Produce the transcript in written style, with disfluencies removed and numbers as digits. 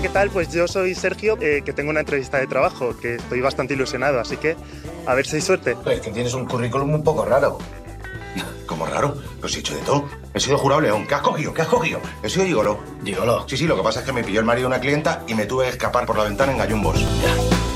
Hola, ¿qué tal? Pues yo soy Sergio, que tengo una entrevista de trabajo, que estoy bastante ilusionado, así que a ver si hay suerte. Es que tienes un currículum un poco raro. ¿Cómo raro? Pues he hecho de todo. He sido jurado León. ¿Qué has cogido? ¿Qué has cogido? He sido gigoló. Dígalo. Sí, lo que pasa es que me pilló el marido de una clienta y me tuve que escapar por la ventana en gallumbos. Ya.